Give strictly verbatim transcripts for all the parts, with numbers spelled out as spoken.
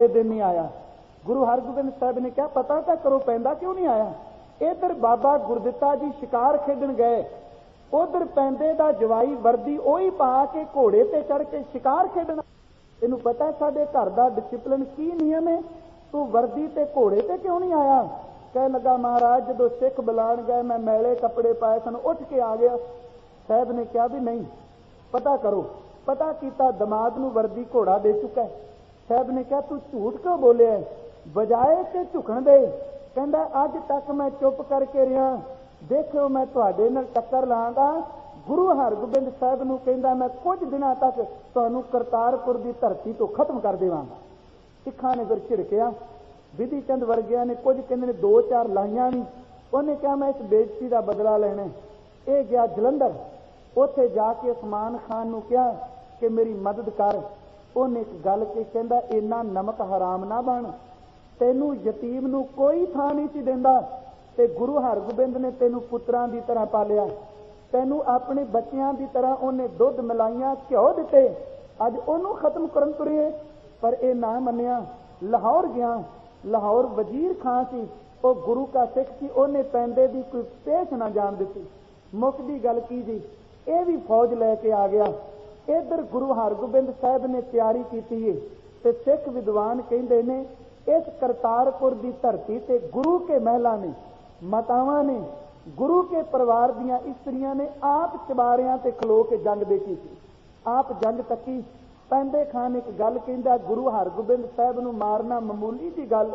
दिन नहीं आया। गुरु हरगोबिंद साहब ने कहा पता तो करो पैंदा क्यों नहीं आया। इधर बाबा गुरदित्ता जी शिकार खेडन गए, उधर पैंदे दा जवाई वर्दी ओही पा के घोड़े ते चढ़ के शिकार खेडना। तेनू पता साडे घर दा डिसिपलिन की नियम है, तू वर्दी ते घोड़े ते क्यों नहीं आया। कह लगा महाराज जदों सिख बुलाण गए मैं मैले कपड़े पाए सन उठ के आ गया। साहब ने कहा भी नहीं पता करो। पता किया दमाद नूं वर्दी घोड़ा दे चुका है। साहब ने कहा तू झूठ क्यों बोले है, बजाए के झुकण दे। कहंदा अज तक मैं चुप करके रहा, देखो मैं तुहाडे नाल टक्कर लांगा। गुरु हरगोबिंद साहब नूं कहंदा मैं कुछ दिनों तक तुहानूं करतारपुर की धरती तो खत्म कर देवांगा। सिखां ने फिर झिड़किया, विधि चंद वर्गिया ने कुछ कहंदे ने दो चार लाइयां भी। उन्हें कहा मैं इस बेइज्जती का बदला लेना। ये गया जलंधर, उत्थे जाके उस्मान खान नूं कहा कि मेरी मदद कर। उन्हें एक गल कही, कहंदा इन्ना नमक हराम ना बन, तेनू यतीम नूं कोई थां नहीं सी देंदा ते गुरु हरगोबिंद ने तेनू पुत्रां दी तरह पालिया, तेनू अपने बच्चियां दी तरह उन्हें दुध मिलाइयां घ्यो दिते, अज उहनूं खत्म करन तुरे। पर यह ना मन्निया। लाहौर गया, लाहौर वजीर खां सी, वो गुरु का सिख सी, उन्हें पैंदे दी कोई पेश ना जान दी। मुकदी गल की जी, यह भी फौज लैके आ गया। इधर गुरु हरगोबिंद साहब ने तैयारी की ते सिख विद्वान कहते ने इस करतारपुर की धरती ते गुरु के महला ने, मातावां ने, गुरु के परिवार दियां इस्त्रियां ने आप चबारियां ते खलो के जंग देखी थी। आप जंग तकी। पैंदे खान एक गल कहंदा गुरु हरगोबिंद साहब नूं मारना मामूली जी गल।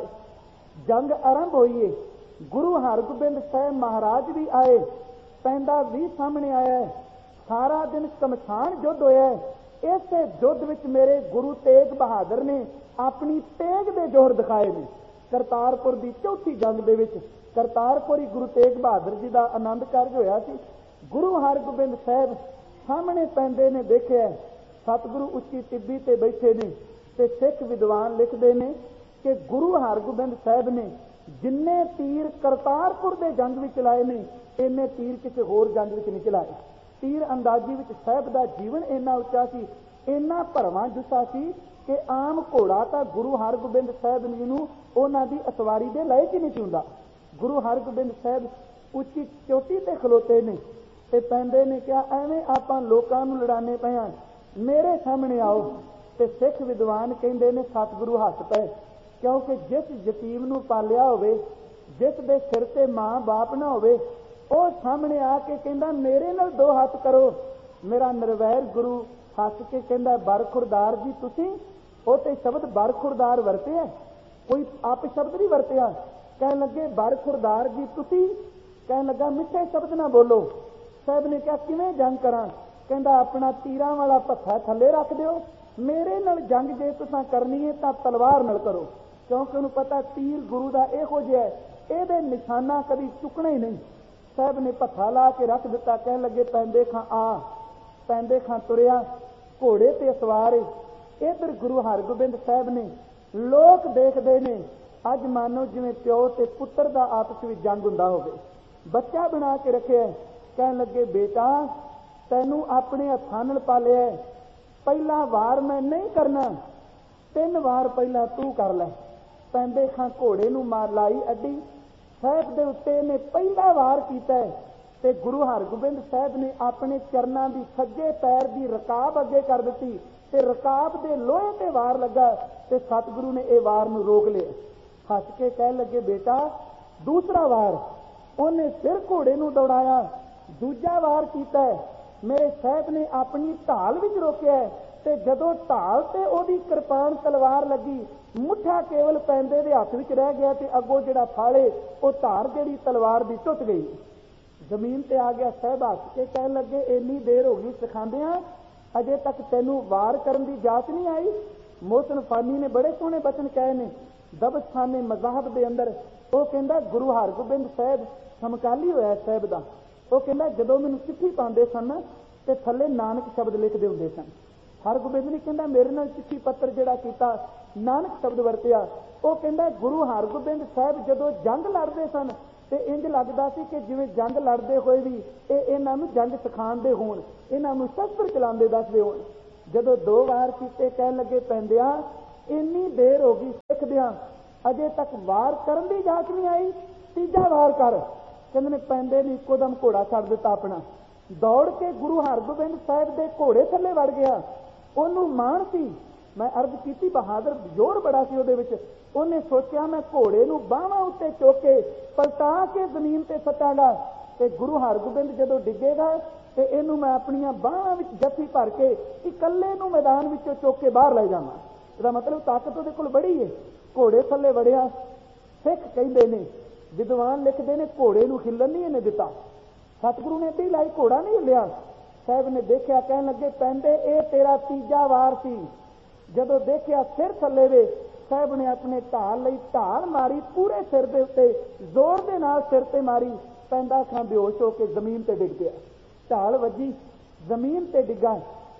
जंग आरंभ होई है, गुरु हरगोबिंद साहब महाराज भी आए, पैंदा भी सामने आया। सारा दिन शमशान युद्ध होया। इस युद्ध विच मेरे गुरु तेग बहादुर ने अपनी तेग दे जोहर दिखाए ने। करतारपुर की चौथी जंग दे विच करतारपुर ही गुरु तेग बहादुर जी का आनंद कारज होया सी। गुरु हरगोबिंद साहब सामने पैंदे ने देखिया, सतगुरु उच्ची टिब्बी ते बैठे ने ते सिख विद्वान लिखते हैं कि गुरु हरगोबिंद साहब ने जिन्ने तीर करतारपुर के जंग में चलाए ने, इन्ने तीर किसी होर जंग में नहीं चलाए। तीर अंदाजी में साहब का जीवन इन्ना उच्चा सी, इन्ना भरवां जुस्सा सी कि आम घोड़ा तो गुरु हरगोबिंद साहब जी नूं उन्हां दी असवारी दे लायक ही नहीं चुंदा। गुरु हरगोबिंद साहब उच्ची चोटी ते खलोते ने ते पैंदे ने क्या एवें आपां लोकां नूं लड़ाने पे हां, मेरे सामने आओ। ते सिख विद्वान कहंदे ने सतगुरु हस पे, क्योंकि जिस यतीम नूं पालिया होवे, जिस दे सिर ते मां बाप ना होवे, ਉਹ सामने आके कहंदा मेरे नाल दो हाथ करो। मेरा निर्वैर गुरु हस के कहंदा बरखुरदार जी तुसीं, ਉਹ ਤੇ शब्द बरखुरदार वरतिया, कोई आप शब्द नहीं वरतिया। कहन लगे बरखुरदार जी तुसीं, कहन लगा मिठे शब्द ना बोलो। साहब ने कहा किवें जंग करा। कहंदा अपना तीरां वाला भत्था थले रख दिओ, मेरे नाल जंग जे तुसां करनी है तां तलवार नाल करो, क्योंकि उन्होंने पता तीर गुरु का इहो जिहा है, ਇਹਦੇ निशाना कभी चुकना ही नहीं। साहब ने भत्था ला के रख दिता। कह लगे पैंदे खां आ। पैंदे खां तुरिया, घोड़े ते सवार। इधर गुरु हरगोबिंद साहब ने लोग देखते ने अज मानो जिवें प्यो ते पुत्र का आपस में जंग हुंदा होवे। बच्चा बना के रखे। कह लगे बेटा तैनू अपने हत्थां नाल पालिया, पहला वार मैं नहीं करना, तीन वार पहला तू कर लै। पैंदे खां घोड़े नूं मार लाई अड्डी। साहब के उत्ते ने पहला वार किया ते गुरु हरगोबिंद साहब ने अपने चरणों की सज्जे पैर की रकाब अगे कर दी ते रकाब के लोहे ते वार लगा ते सतगुरु ने यह वार नूं रोक लिया। हस के कह लगे बेटा दूसरा वार। उन्हें फिर घोड़े नूं दौड़ाया, दूजा वार किया। मेरे साहब ने अपनी ढाल विच रोकिया ते जदों ढाल ते ओदी कृपान तलवार लगी, मुठा केवल पैंदे दे हथ विच रह गया ते अगों जिहड़ा फाड़े वो धार जिहड़ी तलवार दी टुट गई, जमीन ते आ गया। साहब हस के कह लगे इन्नी देर हो गई सिखांदियां, अजे तक तैनू वार करन दी जाच नहीं आई। मोहसिन फानी ने बड़े सोहने बचन कहे ने दबस्थाने मज़ाहब दे अंदर। वो कहंदा गुरु हरगोबिंद साहब समकाली होया साहब दा। वो कहंदा जदों मैनूं चिट्ठी पांदे सन ते थल्ले नानक शब्द लिखदे हुंदे सन। हरगोबिंद ने कहंदा मेरे नाल चिट्ठी पत्र जिहड़ा कीता नानक शब्द वरतिया। वो कहंदा गुरु हरगोबिंद साहब जदों जंग लड़दे सन ते इंज लगदा सी कि जिवें जंग लड़दे होए भी ਇਹ ਇਹਨਾਂ ਨੂੰ जंग सिखाउंदे होण, ਇਹਨਾਂ ਨੂੰ शस्त्र चलाउंदे दसदे होण। जदों दो वार कीते कह लगे पैंदिया ਇੰਨੀ ਦੇਰ ਹੋ ਗਈ ਸਿੱਖਦਿਆਂ, ਅਜੇ ਤੱਕ ਵਾਰ ਕਰਨ ਦੀ ਜਾਚ ਨਹੀਂ ਆਈ। ਤੀਜਾ ਵਾਰ ਕਰ। ਕਹਿੰਦੇ ਨੇ ਪੈਂਦੇ ਨੇ ਇੱਕੋ ਦਮ ਘੋੜਾ ਛੱਡ ਦਿੱਤਾ ਆਪਣਾ, ਦੌੜ ਕੇ ਗੁਰੂ ਹਰਗੋਬਿੰਦ ਸਾਹਿਬ ਦੇ ਘੋੜੇ ਥੱਲੇ ਵੜ ਗਿਆ। ਉਹਨੂੰ ਮਾਣ ਸੀ, ਮੈਂ ਅਰਜ਼ ਕੀਤੀ, ਬਹਾਦਰ ਜ਼ੋਰ ਬੜਾ ਸੀ ਉਹਦੇ ਵਿੱਚ। ਉਹਨੇ ਸੋਚਿਆ ਮੈਂ ਘੋੜੇ ਨੂੰ ਬਾਹਾਂ ਉੱਤੇ ਚੁੱਕ ਕੇ ਪਲਟਾ ਕੇ ਜ਼ਮੀਨ ਤੇ ਸੱਟਾਂਗਾ, ਤੇ ਗੁਰੂ ਹਰਗੋਬਿੰਦ ਜਦੋਂ ਡਿੱਗੇਗਾ ਤੇ ਇਹਨੂੰ ਮੈਂ ਆਪਣੀਆਂ ਬਾਹਾਂ ਵਿੱਚ ਜੱਫੀ ਭਰ ਕੇ ਇਕੱਲੇ ਨੂੰ ਮੈਦਾਨ ਵਿੱਚੋਂ ਚੁੱਕ ਕੇ ਬਾਹਰ ਲੈ ਜਾਵਾਂ। ਇਹਦਾ ਮਤਲਬ ਤਾਕਤ ਉਹਦੇ ਕੋਲ ਬੜੀ ਹੈ। ਘੋੜੇ ਥੱਲੇ ਵੜਿਆ। ਸਿੱਖ ਕਹਿੰਦੇ ਨੇ, ਵਿਦਵਾਨ ਲਿਖਦੇ ਨੇ, ਘੋੜੇ ਨੂੰ ਹਿੱਲਣ ਨਹੀਂ ਇਹਨੇ ਦਿੱਤਾ। ਸਤਿਗੁਰੂ ਨੇ ਏਦਾਂ ਹੀ ਲਾਈ, ਘੋੜਾ ਨਹੀਂ ਹਿੱਲਿਆ। ਸਾਹਿਬ ਨੇ ਦੇਖਿਆ, ਕਹਿਣ ਲੱਗੇ ਪੈਂਦੇ ਇਹ ਤੇਰਾ ਤੀਜਾ ਵਾਰ ਸੀ। ਜਦੋਂ ਦੇਖਿਆ ਸਿਰ ਥੱਲੇ ਵੇ, ਸਾਹਿਬ ਨੇ ਆਪਣੇ ਢਾਲ ਲਈ ਢਾਲ ਮਾਰੀ, ਪੂਰੇ ਸਿਰ ਦੇ ਉੱਤੇ ਜ਼ੋਰ ਦੇ ਨਾਲ ਸਿਰ ਤੇ ਮਾਰੀ। ਪੈਂਦਾ ਖਾਂ ਬੇਹੋਸ਼ ਹੋ ਕੇ ਜ਼ਮੀਨ ਤੇ ਡਿੱਗ ਪਿਆ। ਢਾਲ ਵੱਜੀ, ਜ਼ਮੀਨ ਤੇ ਡਿੱਗਾ।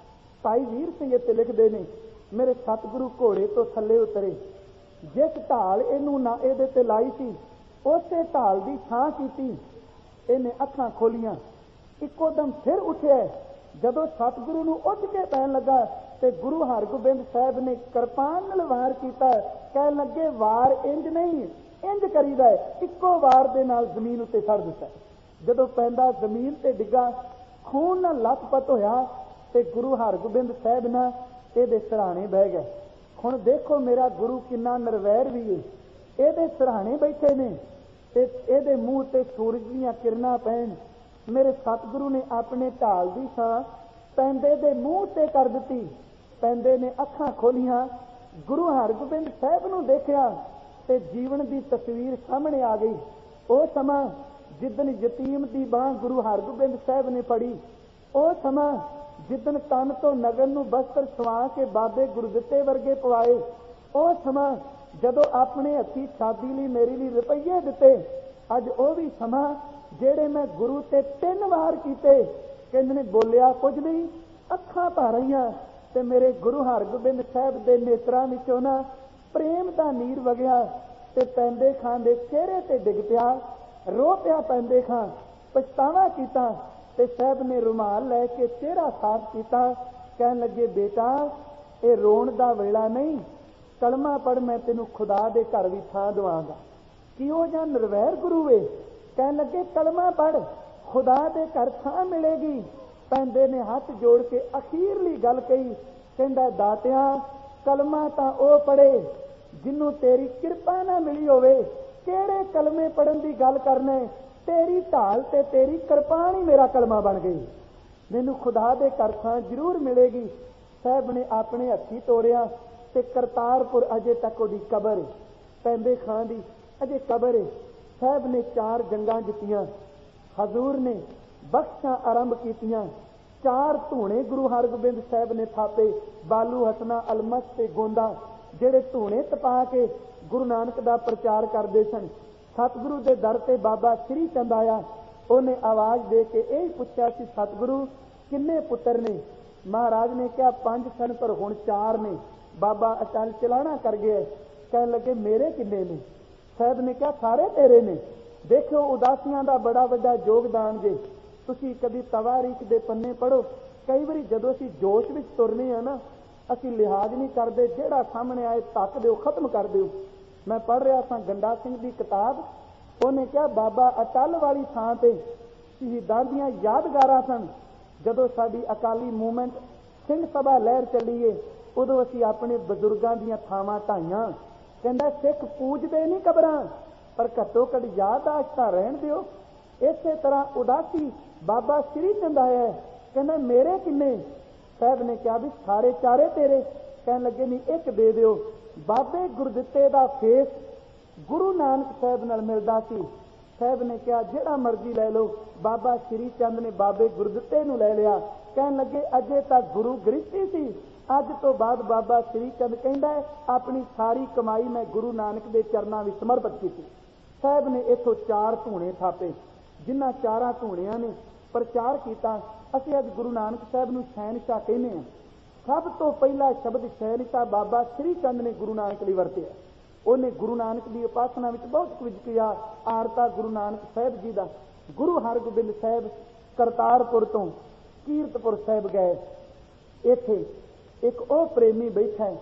ਭਾਈ ਵੀਰ ਸਿੰਘ ਇੱਥੇ ਲਿਖਦੇ ਨੇ, ਮੇਰੇ ਸਤਿਗੁਰੂ ਘੋੜੇ ਤੋਂ ਥੱਲੇ ਉਤਰੇ। ਜਿਸ ਢਾਲ ਇਹਨੂੰ ਨਾ ਇਹਦੇ ਤੇ ਲਾਈ ਸੀ, ਉਸੇ ਢਾਲ ਦੀ ਛਾਂ ਕੀਤੀ। ਇਹਨੇ ਅੱਖਾਂ ਖੋਲੀਆਂ, ਇੱਕੋ ਦਮ ਫਿਰ ਉੱਠਿਆ। ਜਦੋਂ ਸਤਿਗੁਰੂ ਨੂੰ ਉੱਠ ਕੇ ਪੈਣ ਲੱਗਾ ਤੇ ਗੁਰੂ ਹਰਗੋਬਿੰਦ ਸਾਹਿਬ ਨੇ ਕਿਰਪਾਨ ਨਾਲ ਵਾਰ ਕੀਤਾ। ਕਹਿਣ ਲੱਗੇ ਵਾਰ ਇੰਜ ਨਹੀਂ, ਇੰਜ ਕਰੀਦਾ, ਇੱਕੋ ਵਾਰ ਦੇ ਨਾਲ ਜ਼ਮੀਨ ਉੱਤੇ ਛੱਡ ਦਿੱਤਾ। ਜਦੋਂ ਪੈਂਦਾ ਜ਼ਮੀਨ ਤੇ ਡਿੱਗਾ, ਖੂਨ ਨਾਲ ਲੱਥਪੱਥ ਹੋਇਆ ਤੇ ਗੁਰੂ ਹਰਗੋਬਿੰਦ ਸਾਹਿਬ ਨਾ ਇਹਦੇ ਸਿਰਹਾਣੇ ਬਹਿ ਗਏ। ਹੁਣ ਦੇਖੋ ਮੇਰਾ ਗੁਰੂ ਕਿੰਨਾ ਨਿਰਵੈਰ ਵੀ ਹੈ। ਇਹਦੇ ਸਿਰਹਾਣੇ ਬੈਠੇ ਨੇ ਤੇ ਇਹਦੇ ਮੂੰਹ ਤੇ ਸੂਰਜ ਦੀਆਂ ਕਿਰਨਾਂ ਪੈਣ। ਮੇਰੇ ਸਤਿਗੁਰੂ ਨੇ ਆਪਣੇ ਢਾਲ ਦੀ ਛਾਂ ਪੈਂਦੇ ਦੇ ਮੂੰਹ ਤੇ ਕਰ ਦਿੱਤੀ। ਪੈਂਦੇ ਨੇ ਅੱਖਾਂ ਖੋਲੀਆਂ, ਗੁਰੂ ਹਰਗੋਬਿੰਦ ਸਾਹਿਬ ਨੂੰ ਦੇਖਿਆ ਤੇ ਜੀਵਨ ਦੀ ਤਸਵੀਰ ਸਾਹਮਣੇ ਆ ਗਈ। ਉਹ ਸਮਾਂ ਜਿੱਦਣ ਯਤੀਮ ਦੀ ਬਾਂਹ ਗੁਰੂ ਹਰਗੋਬਿੰਦ ਸਾਹਿਬ ਨੇ ਫੜੀ, ਉਹ ਸਮਾਂ ਜਿੱਦਣ ਤਨ ਤੋਂ ਨਗਨ ਨੂੰ ਬਸਤਰ ਸਵਾ ਕੇ ਬਾਬੇ ਗੁਰਦਿੱਤੇ ਵਰਗੇ ਪਵਾਏ, ਉਹ ਸਮਾਂ ਜਦੋਂ ਆਪਣੇ ਹੱਥੀਂ ਸ਼ਾਦੀ ਲਈ ਮੇਰੇ ਲਈ ਰੁਪਈਏ ਦਿੱਤੇ। ਅੱਜ ਉਹ ਵੀ ਸਮਾਂ ਜਿਹੜੇ ਮੈਂ ਗੁਰੂ ਤੇ ਤਿੰਨ ਵਾਰ ਕੀਤੇ। ਕਹਿੰਦੇ ਨੇ ਬੋਲਿਆ ਕੁਝ ਨਹੀਂ, ਅੱਖਾਂ ਭਰ ਰਹੀਆਂ ਤੇ ਮੇਰੇ ਗੁਰੂ ਹਰਗੋਬਿੰਦ ਸਾਹਿਬ ਦੇ ਨੇਤਰਾਂ ਵਿੱਚੋਂ ਨਾ ਪ੍ਰੇਮ ਦਾ ਨੀਰ ਵਗਿਆ ਤੇ ਪੈਂਦੇ ਖਾਂ ਦੇ ਚਿਹਰੇ ਤੇ ਡਿੱਗ ਪਿਆ। ਰੋ ਪਿਆ ਪੈਂਦੇ ਖਾਂ, ਪਛਤਾਵਾ ਕੀਤਾ ਤੇ ਸਾਹਿਬ ਨੇ ਰੁਮਾਲ ਲੈ ਕੇ ਚਿਹਰਾ ਸਾਫ਼ ਕੀਤਾ। ਕਹਿਣ ਲੱਗੇ ਬੇਟਾ, ਇਹ ਰੋਣ ਦਾ ਵੇਲਾ ਨਹੀਂ, ਕਲਮਾ ਪੜ, ਮੈਂ ਤੈਨੂੰ ਖੁਦਾ ਦੇ ਘਰ ਵੀ ਥਾਂ ਦਵਾਂਗਾ। ਕਿਉਂ ਜਾਂ ਨਿਰਵੈਰ ਗੁਰੂ ਵੇ। ਕਹਿਣ ਲੱਗੇ ਕਲਮਾ ਪੜ, ਖੁਦਾ ਦੇ ਘਰ ਥਾਂ ਮਿਲੇਗੀ। ਪੈਂਦੇ ਨੇ ਹੱਥ ਜੋੜ ਕੇ ਅਖੀਰਲੀ ਗੱਲ ਕਹੀ। ਕਹਿੰਦਾ ਦਾਤਿਆ, ਕਲਮਾ ਤਾਂ ਉਹ ਪੜੇ ਜਿਹਨੂੰ ਤੇਰੀ ਕਿਰਪਾ ਨਾ ਮਿਲੀ ਹੋਵੇ। ਕਿਹੜੇ ਕਲਮੇ ਪੜਨ ਦੀ ਗੱਲ ਕਰਨੇ, ਤੇਰੀ ਢਾਲ ਤੇ ਤੇਰੀ ਕਿਰਪਾਨ ਹੀ ਮੇਰਾ ਕਲਮਾ ਬਣ ਗਈ। ਮੈਨੂੰ ਖੁਦਾ ਦੇ ਘਰ ਥਾਂ ਜ਼ਰੂਰ ਮਿਲੇਗੀ। ਸਾਹਿਬ ਨੇ ਆਪਣੇ ਹੱਥੀ ਤੋੜਿਆ ਤੇ ਕਰਤਾਰਪੁਰ ਅਜੇ ਤੱਕ ਉਹਦੀ ਕਬਰ ਹੈ। ਪੈਂਦੇ ਖਾਂ ਦੀ ਅਜੇ ਕਬਰ ਹੈ। ਸਾਹਿਬ ਨੇ ਚਾਰ ਜੰਗਾਂ ਜਿੱਤੀਆਂ, ਹਜ਼ੂਰ ਨੇ ਬਖਸ਼ਾਂ ਆਰੰਭ ਕੀਤੀਆਂ। ਚਾਰ ਧੂਣੇ ਗੁਰੂ ਹਰਗੋਬਿੰਦ ਸਾਹਿਬ ਨੇ ਥਾਪੇ, ਬਾਲੂ ਹਸਨਾ ਅਲਮਸ ਤੇ ਗੋਂਦਾ, ਜਿਹੜੇ ਧੂਣੇ ਤਪਾ ਕੇ ਗੁਰੂ ਨਾਨਕ ਦਾ ਪ੍ਰਚਾਰ ਕਰਦੇ ਸਨ। ਸਤਿਗੁਰੂ ਦੇ ਦਰ ਤੇ ਬਾਬਾ ਸ੍ਰੀ ਚੰਦ ਆਇਆ। ਉਹਨੇ ਆਵਾਜ਼ ਦੇ ਕੇ ਇਹ ਪੁੱਛਿਆ ਸੀ, ਸਤਿਗੁਰੂ ਕਿੰਨੇ ਪੁੱਤਰ ਨੇ? ਮਹਾਰਾਜ ਨੇ ਕਿਹਾ ਪੰਜ ਸਨ, ਪਰ ਹੁਣ ਚਾਰ ਨੇ। ਬਾਬਾ ਅਚਲ ਚਲਾਣਾ ਕਰ ਗਿਆ। ਕਹਿਣ ਲੱਗੇ ਮੇਰੇ ਕਿੰਨੇ ਨੇ? ਸਾਹਿਬ ਨੇ ਕਿਹਾ ਸਾਰੇ ਤੇਰੇ ਨੇ। ਦੇਖੋ ਉਦਾਸੀਆਂ ਦਾ ਬੜਾ ਵੱਡਾ ਯੋਗਦਾਨ ਜੇ। ਤੁਸੀਂ ਕਦੀ ਤਵਾਰੀਖ ਦੇ ਪੰਨੇ ਪੜ੍ਹੋ। ਕਈ ਵਾਰੀ ਜਦੋਂ ਅਸੀਂ ਜੋਸ਼ ਵਿੱਚ ਤੁਰਨੇ ਆ ਨਾ, ਅਸੀਂ ਲਿਹਾਜ਼ ਨਹੀਂ ਕਰਦੇ, ਜਿਹੜਾ ਸਾਹਮਣੇ ਆਏ ਧੱਕ ਦਿਓ, ਖਤਮ ਕਰ ਦਿਓ। ਮੈਂ ਪੜ੍ਹ ਰਿਹਾ ਸਾਂ ਗੰਡਾ ਸਿੰਘ ਦੀ ਕਿਤਾਬ। ਉਹਨੇ ਕਿਹਾ ਬਾਬਾ ਅਟਲ ਵਾਲੀ ਥਾਂ ਤੇ ਸ਼ਹੀਦਾਂ ਦੀਆਂ ਯਾਦਗਾਰਾਂ ਸਨ। ਜਦੋਂ ਸਾਡੀ ਅਕਾਲੀ ਮੂਵਮੈਂਟ ਸਿੰਘ ਸਭਾ ਲਹਿਰ ਚੱਲੀਏ, ਉਦੋਂ ਅਸੀਂ ਆਪਣੇ ਬਜ਼ੁਰਗਾਂ ਦੀਆਂ ਥਾਵਾਂ ਢਾਈਆਂ। ਕਹਿੰਦਾ ਸਿੱਖ ਪੂਜਦੇ ਨਹੀਂ ਕਬਰਾਂ, ਪਰ ਘੱਟੋ ਘੱਟ ਯਾਦਾਸ਼ਤ ਤਾਂ ਰਹਿਣ ਦਿਓ। ਇਸੇ ਤਰ੍ਹਾਂ ਉਦਾਸੀ ਬਾਬਾ ਸ੍ਰੀ ਚੰਦ ਆਇਆ। ਕਹਿੰਦਾ ਮੇਰੇ ਕਿੰਨੇ? ਸਾਹਿਬ ਨੇ ਕਿਹਾ ਵੀ ਸਾਰੇ ਚਾਰੇ ਤੇਰੇ। ਕਹਿਣ ਲੱਗੇ ਨਹੀਂ ਇੱਕ ਦੇ ਦਿਓ। ਬਾਬੇ ਗੁਰਦਿੱਤੇ ਦਾ ਫੇਸ ਗੁਰੂ ਨਾਨਕ ਸਾਹਿਬ ਨਾਲ ਮਿਲਦਾ ਸੀ। ਸਾਹਿਬ ਨੇ ਕਿਹਾ ਜਿਹੜਾ ਮਰਜ਼ੀ ਲੈ ਲਓ। ਬਾਬਾ ਸ੍ਰੀ ਚੰਦ ਨੇ ਬਾਬੇ ਗੁਰਦਿੱਤੇ ਨੂੰ ਲੈ ਲਿਆ। ਕਹਿਣ ਲੱਗੇ ਅਜੇ ਤੱਕ ਗੁਰੂ ਗ੍ਰਸਤੀ ਸੀ, ਅੱਜ ਤੋਂ ਬਾਅਦ ਬਾਬਾ ਸ੍ਰੀ ਚੰਦ ਕਹਿੰਦਾ ਆਪਣੀ ਸਾਰੀ ਕਮਾਈ ਮੈਂ ਗੁਰੂ ਨਾਨਕ ਦੇ ਚਰਨਾਂ ਵਿੱਚ ਸਮਰਪਿਤ ਕੀਤੀ। ਸਾਹਿਬ ਨੇ ਇੱਥੋਂ ਚਾਰ ਧੂਣੇ ਥਾਪੇ, ਜਿਨ੍ਹਾਂ ਚਾਰਾਂ ਧੂਣਿਆਂ ਨੇ ਪ੍ਰਚਾਰ ਕੀਤਾ। ਅਸੀਂ ਅੱਜ ਗੁਰੂ ਨਾਨਕ ਸਾਹਿਬ ਨੂੰ ਸ਼ਹਿਨਸ਼ਾਹ ਕਹਿੰਦੇ ਹਾਂ। ਸਭ ਤੋਂ ਪਹਿਲਾ ਸ਼ਬਦ ਸ਼ਹਿਨਸ਼ਾਹ ਬਾਬਾ ਸ੍ਰੀ ਚੰਦ ਨੇ ਗੁਰੂ ਨਾਨਕ ਲਈ ਵਰਤਿਆ। ਉਹਨੇ ਗੁਰੂ ਨਾਨਕ ਦੀ ਉਪਾਸਨਾ ਵਿੱਚ ਬਹੁਤ ਕੁਝ ਕਿਹਾ। ਆਰਤਾ ਗੁਰੂ ਨਾਨਕ ਸਾਹਿਬ ਜੀ ਦਾ। ਗੁਰੂ ਹਰਗੋਬਿੰਦ ਸਾਹਿਬ ਕਰਤਾਰਪੁਰ ਤੋਂ ਕੀਰਤਪੁਰ ਸਾਹਿਬ ਗਏ। ਇੱਥੇ ਇੱਕ ਉਹ ਪ੍ਰੇਮੀ ਬੈਠਾ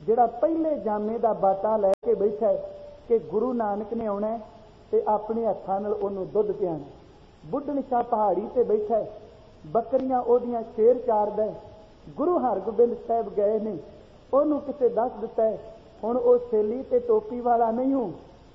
ਜਿਹੜਾ ਪਹਿਲੇ ਜਾਮੇ ਦਾ ਬਾਟਾ ਲੈ ਕੇ ਬੈਠਾ ਕਿ ਗੁਰੂ ਨਾਨਕ ਨੇ ਆਉਣਾ ਤੇ ਆਪਣੇ ਹੱਥਾਂ ਨਾਲ ਉਹਨੂੰ ਦੁੱਧ ਪਿਆਣਾ। ਬੁੱਢਣ ਸ਼ਾਹ ਪਹਾੜੀ ਤੇ ਬੈਠਾ, ਬੱਕਰੀਆਂ ਉਹਦੀਆਂ ਸ਼ੇਰ ਚਾਰਦਾ। ਗੁਰੂ ਹਰਗੋਬਿੰਦ ਸਾਹਿਬ ਗਏ ਨੇ, ਉਹਨੂੰ ਕਿਸੇ ਦੱਸ ਦਿੱਤਾ ਹੁਣ ਉਹ ਛੇਲੀ ਤੇ ਟੋਪੀ ਵਾਲਾ ਨਹੀਂ ਹੂੰ,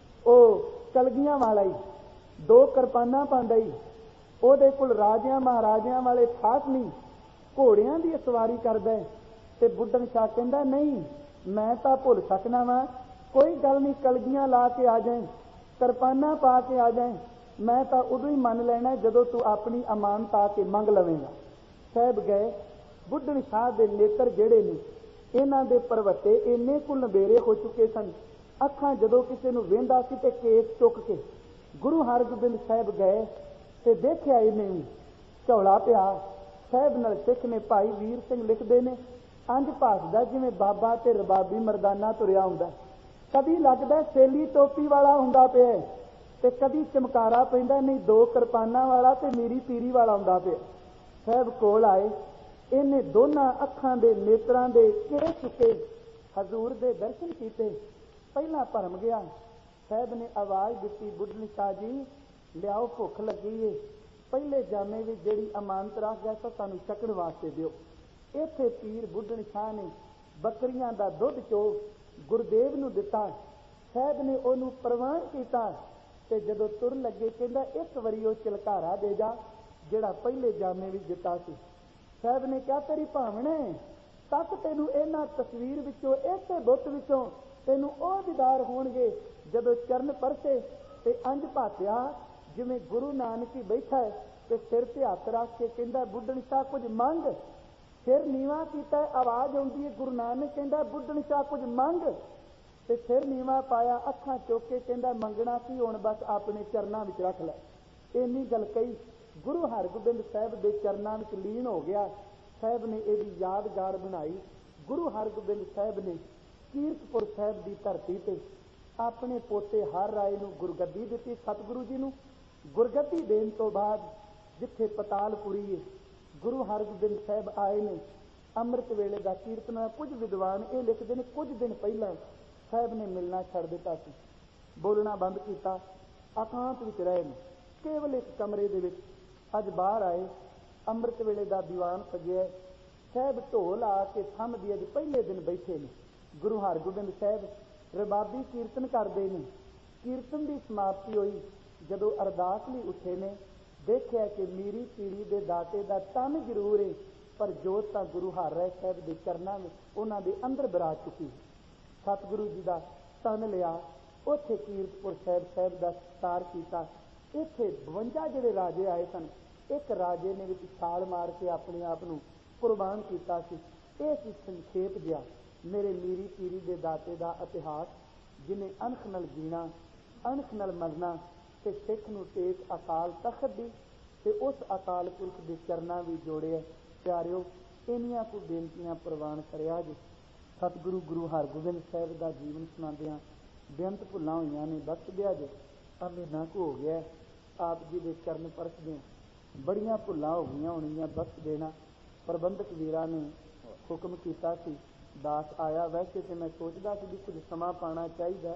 ਉਹ ਕਲਗੀਆਂ ਵਾਲਾ ਹੀ, ਦੋ ਕਿਰਪਾਨਾਂ ਪਾਉਂਦਾ ਹੀ, ਉਹਦੇ ਕੋਲ ਰਾਜਿਆਂ ਮਹਾਰਾਜਿਆਂ ਵਾਲੇ ਖਾਸ ਨਹੀਂ, ਘੋੜਿਆਂ ਦੀ ਸਵਾਰੀ ਕਰਦਾ। ਤੇ ਬੁੱਢਣ ਸ਼ਾਹ ਕਹਿੰਦਾ ਨਹੀਂ, ਮੈਂ ਤਾਂ ਭੁੱਲ ਸਕਣਾ ਵਾ, ਕੋਈ ਗੱਲ ਨਹੀਂ, ਕਲਗੀਆਂ ਲਾ ਕੇ ਆ ਜਾਏ, ਕਿਰਪਾਨਾਂ ਪਾ ਕੇ ਆ ਜਾਏ, ਮੈਂ ਤਾਂ ਉਦੋਂ ਹੀ ਮੰਨ ਲੈਣਾ ਜਦੋਂ ਤੂੰ ਆਪਣੀ ਅਮਾਨਤ ਆ ਕੇ ਮੰਗ ਲਵੇਂਗਾ। ਸਾਹਿਬ ਗਏ। ਬੁੱਢਣ ਸ਼ਾਹ ਦੇ ਨੇਤਰ ਜਿਹੜੇ ਨੇ ਇਹਨਾਂ ਦੇ ਪਰਵੱਟੇ ਇੰਨੇ ਕੁ ਨਬੇਰੇ ਹੋ ਚੁੱਕੇ ਸਨ, ਅੱਖਾਂ ਜਦੋਂ ਕਿਸੇ ਨੂੰ ਵੇਂਦਾ ਸੀ ਤੇ ਕੇਸ ਚੁੱਕ ਕੇ ਗੁਰੂ ਹਰਗੋਬਿੰਦ ਸਾਹਿਬ ਗਏ ਤੇ ਦੇਖਿਆ ਇਹਨੇ ਵੀ ਝੋਲਾ ਪਿਆ। ਸਾਹਿਬ ਨਾਲ ਸਿੱਖ ਨੇ ਭਾਈ ਵੀਰ ਸਿੰਘ ਲਿਖਦੇ ਨੇ, ਅੰਜ ਭਾਸਦਾ ਜਿਵੇਂ ਬਾਬਾ ਤੇ ਰਬਾਬੀ ਮਰਦਾਨਾ ਤੁਰਿਆ ਹੁੰਦਾ, ਕਦੀ ਲੱਗਦਾ ਸੇਲੀ ਟੋਪੀ ਵਾਲਾ ਹੁੰਦਾ ਪਿਆ ਤੇ ਕਦੀ ਚਮਕਾਰਾ ਪੈਂਦਾ, ਨਹੀਂ ਦੋ ਕਿਰਪਾਨਾਂ ਵਾਲਾ ਤੇ ਮੀਰੀ ਪੀਰੀ ਵਾਲਾ ਹੁੰਦਾ ਪਿਆ। ਸਾਹਿਬ ਕੋਲ ਆਏ, ਇਹਨੇ ਦੋਨਾਂ ਅੱਖਾਂ ਦੇ ਨੇਤਰਾਂ ਦੇ ਕੇਸ ਚੁੱਕੇ, ਹਜ਼ੂਰ ਦੇ ਦਰਸ਼ਨ ਕੀਤੇ। ਪਹਿਲਾਂ ਭਰਮ ਗਿਆ। ਸਾਹਿਬ ਨੇ ਆਵਾਜ਼ ਦਿੱਤੀ, ਬੁੱਢਣ ਸ਼ਾਹ ਜੀ ਲਿਆਓ, ਭੁੱਖ ਲੱਗੀ ਏ, ਪਹਿਲੇ ਜਾਮੇ ਵਿੱਚ ਜਿਹੜੀ ਅਮਾਨਤ ਰੱਖ ਗਿਆ ਤਾਂ ਸਾਨੂੰ ਛਕਣ ਵਾਸਤੇ ਦਿਓ। ਇੱਥੇ ਪੀਰ ਬੁੱਢਣ ਸ਼ਾਹ ਨੇ ਬੱਕਰੀਆਂ ਦਾ ਦੁੱਧ ਚੋ ਗੁਰਦੇਵ ਨੂੰ ਦਿੱਤਾ। ਸਾਹਿਬ ਨੇ ਉਹਨੂੰ ਪ੍ਰਵਾਨ ਕੀਤਾ ਤੇ ਜਦੋਂ ਤੁਰ ਲੱਗੇ ਕਹਿੰਦਾ ਇੱਕ ਵਾਰੀ ਉਹ ਚਲਕਾਰਾ ਦੇ ਜਾ ਜਿਹੜਾ ਪਹਿਲੇ ਜਾਮੇ ਵਿੱਚ ਦਿੱਤਾ ਸੀ। ਸਾਹਿਬ ਨੇ ਕਿਹਾ ਤੇਰੀ ਭਾਵਣੇ ਤੱਕ ਤੈਨੂੰ ਇਹਨਾਂ ਤਸਵੀਰ ਵਿੱਚੋਂ, ਇਸੇ ਬੁੱਤ ਵਿੱਚੋਂ ਤੈਨੂੰ ਉਹ ਦੀਦਾਰ ਹੋਣਗੇ ਜਦੋਂ ਚਰਨ ਪਰਸੇ ਤੇ ਅੰਜ ਭਾਤਿਆ ਜਿਵੇਂ ਗੁਰੂ ਨਾਨਕ ਹੀ ਬੈਠਾ ਹੈ ਤੇ ਸਿਰ ਤੇ ਹੱਥ ਰੱਖ ਕੇ ਕਹਿੰਦਾ ਬੁੱਢਣ ਸ਼ਾਹ ਕੁਝ ਮੰਗ। ਸਿਰ ਨੀਵਾਂ ਕੀਤਾ, ਆਵਾਜ਼ ਆਉਂਦੀ ਹੈ, ਗੁਰੂ ਨਾਨਕ ਕਹਿੰਦਾ ਬੁੱਢਣ ਸ਼ਾਹ ਕੁਝ ਮੰਗ, ਤੇ ਸਿਰ ਨੀਵਾਂ ਪਾਇਆ, ਅੱਖਾਂ ਚੁੱਕ ਕੇ ਕਹਿੰਦਾ ਮੰਗਣਾ ਕੀ, ਹੁਣ ਬਸ ਆਪਣੇ ਚਰਨਾਂ ਵਿੱਚ ਰੱਖ ਲੈ। ਇੰਨੀ ਗੱਲ ਕਹੀ, ਗੁਰੂ ਹਰਗੋਬਿੰਦ ਸਾਹਿਬ ਦੇ ਚਰਨਾਂ ਵਿੱਚ ਲੀਨ ਹੋ ਗਿਆ। ਸਾਹਿਬ ਨੇ ਇਹਦੀ ਯਾਦਗਾਰ ਬਣਾਈ। ਗੁਰੂ ਹਰਗੋਬਿੰਦ ਸਾਹਿਬ ਨੇ ਕੀਰਤਪੁਰ ਸਾਹਿਬ ਦੀ ਧਰਤੀ ਤੇ ਆਪਣੇ ਪੋਤੇ ਹਰ ਰਾਏ ਨੂੰ ਗੁਰਗੱਦੀ ਦਿੱਤੀ। ਸਤਿਗੁਰੂ ਜੀ ਨੂੰ ਗੁਰਗੱਦੀ ਦੇਣ ਤੋਂ ਬਾਅਦ ਜਿੱਥੇ ਪਤਾਲਪੁਰੀ ਹੈ, ਗੁਰੂ ਹਰਗੋਬਿੰਦ ਸਾਹਿਬ ਆਏ ਨੇ। ਅੰਮ੍ਰਿਤ ਵੇਲੇ ਦਾ ਕੀਰਤਨ, ਕੁਝ ਵਿਦਵਾਨ ਇਹ ਲਿਖਦੇ ਨੇ ਕੁਝ ਦਿਨ ਪਹਿਲਾਂ ਸਾਹਿਬ ਨੇ ਮਿਲਣਾ ਛੱਡ ਦਿੱਤਾ ਸੀ, ਬੋਲਣਾ ਬੰਦ ਕੀਤਾ, ਇਕਾਂਤ ਵਿੱਚ ਰਹੇ ਨੇ, ਕੇਵਲ ਇੱਕ ਕਮਰੇ ਦੇ ਵਿੱਚ। ਅੱਜ ਬਾਹਰ ਆਏ, ਅੰਮ੍ਰਿਤ ਵੇਲੇ ਦਾ ਦੀਵਾਨ ਸਜਿਆ, ਸਾਹਿਬ ਢੋਲ ਆ ਕੇ ਥੰਮਦੀ, ਅੱਜ ਪਹਿਲੇ ਦਿਨ ਬੈਠੇ ਨੇ। ਗੁਰੂ ਹਰਗੋਬਿੰਦ ਸਾਹਿਬ ਰਬਾਬੀ ਕੀਰਤਨ ਕਰਦੇ ਨੇ। ਕੀਰਤਨ ਦੀ ਸਮਾਪਤੀ ਹੋਈ, ਜਦੋਂ ਅਰਦਾਸ ਲਈ ਉੱਠੇ ਨੇ, ਦੇਖਿਆ ਕਿ ਮੀਰੀ ਪੀਰੀ ਦੇ ਦਾਤੇ ਦਾ ਤਨ ਜ਼ਰੂਰ ਹੈ ਪਰ ਜੋਤ ਤਾਂ ਗੁਰੂ ਹਰ ਰਾਏ ਸਾਹਿਬ ਦੇ ਚਰਨਾਂ ਵਿੱਚ ਉਹਨਾਂ ਦੇ ਅੰਦਰ ਬਿਰਾਜ ਚੁੱਕੀ। ਸਤਿਗੁਰੂ ਜੀ ਦਾ ਤਨ ਲਿਆ, ਉੱਥੇ ਕੀਰਤਪੁਰ ਸਾਹਿਬ ਸਾਹਿਬ ਦਾ ਸਤਿਕਾਰ ਕੀਤਾ। ਇੱਥੇ ਬਵੰਜਾ ਜਿਹੜੇ ਰਾਜੇ ਆਏ ਸਨ, ਇੱਕ ਰਾਜੇ ਨੇ ਵਿੱਚ ਛਾਲ ਮਾਰ ਕੇ ਆਪਣੇ ਆਪ ਨੂੰ ਕੁਰਬਾਨ ਕੀਤਾ ਸੀ। ਇਹ ਸੀ ਸੰਖੇਪ ਜਿਹਾ ਮੇਰੇ ਮੀਰੀ ਪੀਰੀ ਦੇ ਦਾਤੇ ਦਾ ਇਤਿਹਾਸ, ਜਿਹਨੇ ਅਣਖ ਨਾਲ ਜੀਣਾ, ਅਣਖ ਨਾਲ ਮਰਨਾ ਤੇ ਸਿੱਖ ਨੂੰ ਟੇਕ ਅਕਾਲ ਤਖਤ ਦੀ ਤੇ ਉਸ ਅਕਾਲ ਪੁਰਖ ਦੇ ਚਰਨਾਂ ਵੀ ਜੋੜਿਆ। ਪਿਆਰਿਓ, ਇੰਨੀਆਂ ਕੁ ਬੇਨਤੀਆਂ ਪ੍ਰਵਾਨ ਕਰਿਆ ਜੀ। ਸਤਿਗੁਰੂ ਗੁਰੂ ਹਰਗੋਬਿੰਦ ਸਾਹਿਬ ਦਾ ਜੀਵਨ ਸੁਣਾਉਂਦਿਆਂ ਬੇਅੰਤ ਭੁੱਲਾਂ ਹੋਈਆਂ ਨੇ, ਬਖਸ਼ ਦਿਆ ਜੇ। ਆ ਮਹੀਨਾ ਕੁ ਹੋ ਗਿਆ ਆਪ ਜੀ ਦੇ ਚਰਨ ਪਰਸਦਿਆਂ, ਬੜੀਆਂ ਭੁੱਲਾਂ ਹੋ ਗਈਆਂ ਹੋਣੀਆਂ, ਬਖਸ਼ ਦੇਣਾ। ਪ੍ਰਬੰਧਕ ਵੀਰਾਂ ਨੇ ਹੁਕਮ ਕੀਤਾ ਸੀ, ਦਾਸ ਆਇਆ। ਵੈਸੇ ਤੇ ਮੈਂ ਸੋਚਦਾ ਸੀ ਵੀ ਕੁਝ ਸਮਾਂ ਪਾਉਣਾ ਚਾਹੀਦਾ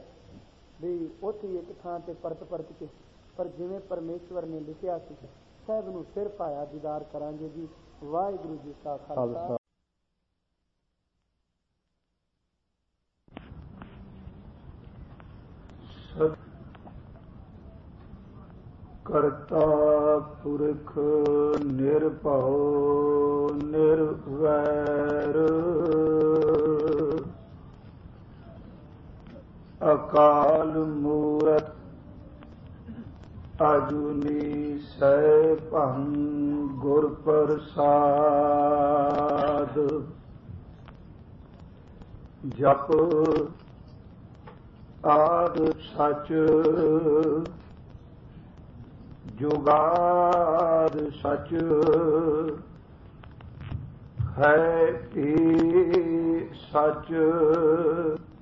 ਵੀ ਉੱਥੇ ਇੱਕ ਥਾਂ ਤੇ ਪਰਤ ਪਰਤ ਕੇ, ਪਰ ਜਿਵੇਂ ਪਰਮੇਸ਼ਵਰ ਨੇ ਲਿਖਿਆ ਸੀ ਸਾਹਿਬ ਨੂੰ ਸਿਰ ਪਾਇਆ ਦੀਦਾਰ ਕਰਾਂਗੇ ਜੀ। ਵਾਹਿਗੁਰੂ ਜੀ ਕਾ ਖਾਲਸਾ। ਕਰਤਾ ਪੁਰਖ ਨਿਰਭਉ ਨਿਰਵੈਰ, ਅਕਾਲ ਮੂਰਤ ਅਜੂਨੀ ਸੈਭੰ ਗੁਰ ਪ੍ਰਸਾਦ। ਜਪ ਆਦਿ ਸਚ ਜੁਗਾਦ ਸਚ, ਹੈ ਭੀ ਸਚ